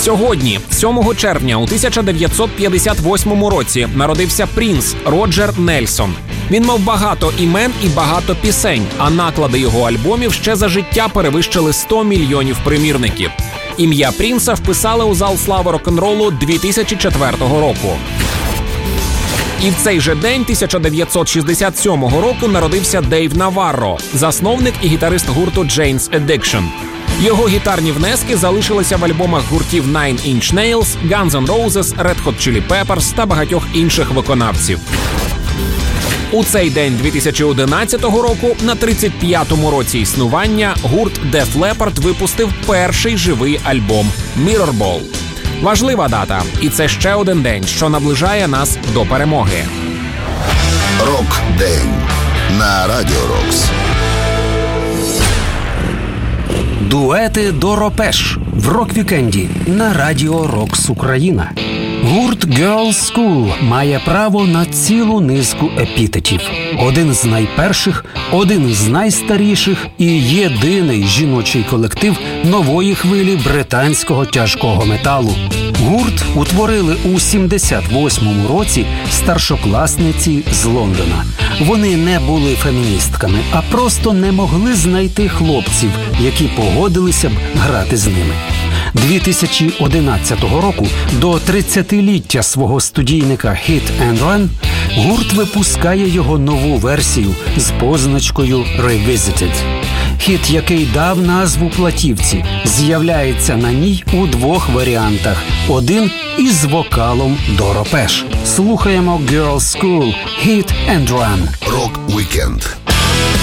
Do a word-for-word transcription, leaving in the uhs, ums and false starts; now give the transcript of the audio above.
Сьогодні, сьомого червня у тисяча дев'ятсот п'ятдесят восьмому році, народився принц Роджер Нельсон. Він мав багато імен і багато пісень, а наклади його альбомів ще за життя перевищили сто мільйонів примірників. Ім'я принца вписали у зал слави рок-н-ролу дві тисячі четвертого року. І в цей же день тисяча дев'ятсот шістдесят сьомого року народився Дейв Наварро, засновник і гітарист гурту Jane's Addiction. Його гітарні внески залишилися в альбомах гуртів Nine Inch Nails, Guns N' Roses, Red Hot Chili Peppers та багатьох інших виконавців. У цей день дві тисячі одинадцятого року, на тридцять п'ятому році існування, гурт Def Leppard випустив перший живий альбом «Mirrorball». Важлива дата, і це ще один день, що наближає нас до перемоги. Рок-день на Радіо Рокс. Дуети Доропеш в рок-вікенді на Радіо Рокс Україна. Гурт Girls' School має право на цілу низку епітетів. Один з найперших, один з найстаріших і єдиний жіночий колектив нової хвилі британського тяжкого металу. Гурт утворили у сімдесят восьмому році старшокласниці з Лондона. Вони не були феміністками, а просто не могли знайти хлопців, які погодилися б грати з ними. дві тисячі одинадцятого року, до тридцятиліття свого студійника Hit and Run, гурт випускає його нову версію з позначкою Revisited. Хіт, який дав назву платівці, з'являється на ній у двох варіантах. Один із вокалом Доропеш. Слухаємо Girls' School, Hit and Run. Рок-вікенд.